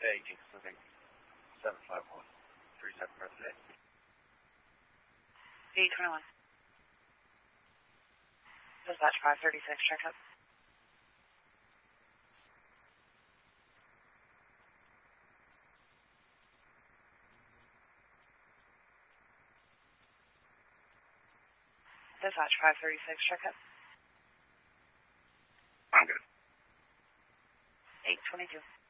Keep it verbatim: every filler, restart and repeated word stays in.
aging something seven five one three seven birthday. eight twenty-one. Dispatch five thirty-six, check up. Dispatch five thirty-six, check up. I'm good. eight twenty-two.